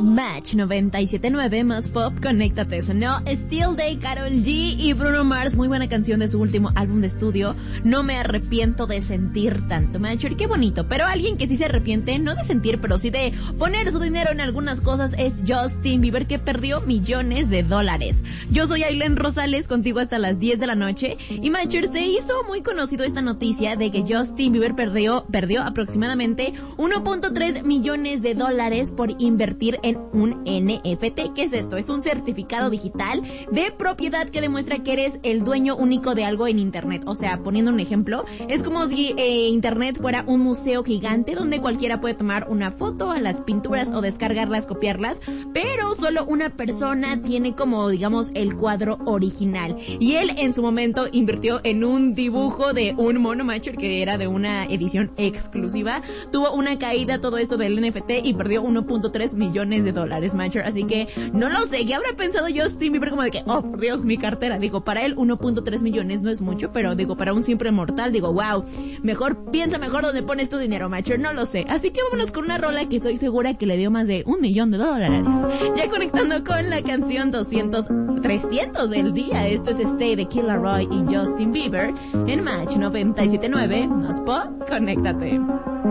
Match 97.9 más pop, conéctate. Sonó Still de Karol G y Bruno Mars, muy buena canción de su último álbum de estudio. No me arrepiento de sentir tanto. Matcher, qué bonito. Pero alguien que sí se arrepiente, no de sentir, pero sí de poner su dinero en algunas cosas, es Justin Bieber, que perdió millones de dólares. Yo soy Ailén Rosales, contigo hasta las 10 de la noche. Y Matcher, se hizo muy conocido esta noticia de que Justin Bieber perdió aproximadamente 1.3 millones de dólares por invertir en un NFT. ¿Qué es esto? Es un certificado digital de propiedad que demuestra que eres el dueño único de algo en internet. O sea, poniendo un ejemplo, es como si internet fuera un museo gigante donde cualquiera puede tomar una foto a las pinturas o descargarlas, copiarlas, pero solo una persona tiene como, digamos, el cuadro original. Y él en su momento invirtió en un dibujo de un mono Matcher que era de una edición exclusiva. Tuvo una caída todo esto del NFT y perdió 1.3 millones de dólares, Matcher. Así que no lo sé, ¿qué habrá pensado Justin Bieber? Como de que, oh, por Dios, mi cartera. Digo, para él 1.3 millones no es mucho, pero digo, para un simple mortal, digo, wow, piensa mejor dónde pones tu dinero, Matcher. No lo sé. Así que vámonos con una rola que estoy segura que le dio más de $1 millón. Ya conectando con la canción 300 del día. Esto es Stay de Kid Laroi y Justin Bieber en Match 97.9 más pop, conéctate.